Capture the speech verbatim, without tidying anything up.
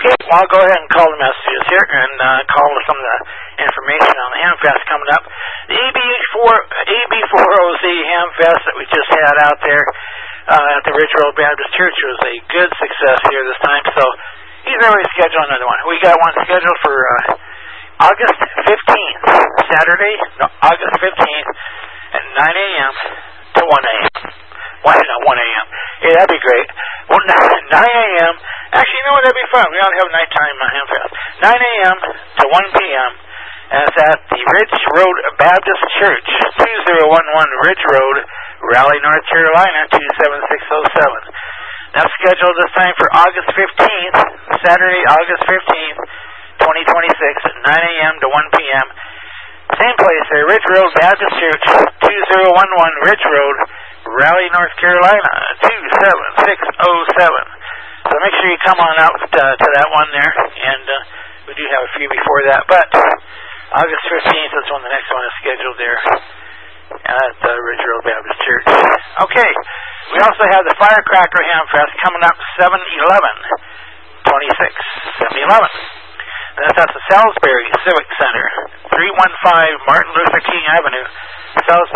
Okay, well, I'll go ahead and call the messages here and uh, call some of the information on the Hamfest coming up. The A B four A B four O Z Hamfest that we just had out there uh, at the Ridge Road Baptist Church was a good success here this time, so he's already scheduled another one. We got one scheduled for uh, August fifteenth, Saturday, no, August fifteenth at nine a.m. to one a.m. Why not one a.m.? Yeah, that'd be great. Well, nine a.m. Actually, you know what? That'd be fun. We ought to have nighttime uh, Hamfest. nine a.m. to one p.m. And it's at the Ridge Road Baptist Church, two thousand eleven Ridge Road, Raleigh, North Carolina, two seven six oh seven. That's scheduled this time for August fifteenth, Saturday, August fifteenth, twenty twenty-six, at nine a.m. to one p.m. Same place there, Ridge Road Baptist Church, two thousand eleven Ridge Road, Raleigh, North Carolina, two seven six oh seven. So make sure you come on out uh, to that one there, and uh, we do have a few before that, but August fifteenth is when the next one is scheduled there at the uh, Ridge Road Baptist Church. Okay, we also have the Firecracker Hamfest coming up seven eleven twenty-six, seven eleven. And that's at the Salisbury Civic Center, three one five Martin Luther King Avenue, Salisbury.